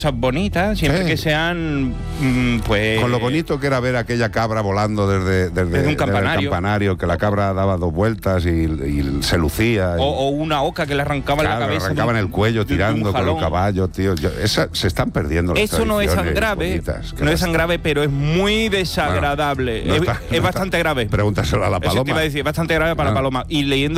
bonitas, siempre que sean pues con lo bonito que era ver aquella cabra volando desde un campanario. el campanario, que la cabra daba 2 vueltas y se lucía. O una oca que le arrancaba la cabeza. Le arrancaban el cuello tirando con el caballo, tío. Se están perdiendo las Eso no es tan grave, no es tan grave, pero es muy desagradable. Bueno, es bastante grave. Pregúntaselo a la paloma. Eso te iba a decir, es bastante grave para la paloma. Y leyendo